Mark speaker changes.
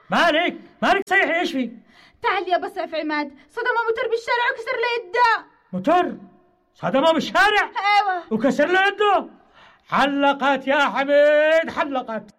Speaker 1: مالك صيح، ايش في؟
Speaker 2: تعال يا بصرف عماد، صدمه موتور بالشارع وكسر له يده.
Speaker 1: موتور صدمه بالشارع؟
Speaker 2: ايوه
Speaker 1: وكسر له يده. حلقت يا حميد، حلقت.